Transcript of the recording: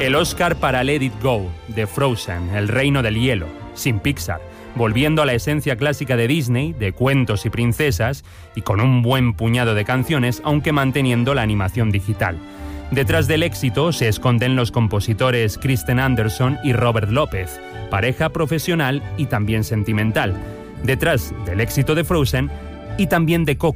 El Oscar para Let It Go, de Frozen, El reino del hielo, sin Pixar, volviendo a la esencia clásica de Disney, de cuentos y princesas, y con un buen puñado de canciones, aunque manteniendo la animación digital. Detrás del éxito se esconden los compositores Kristen Anderson y Robert López, pareja profesional y también sentimental. Detrás del éxito de Frozen y también de Coco,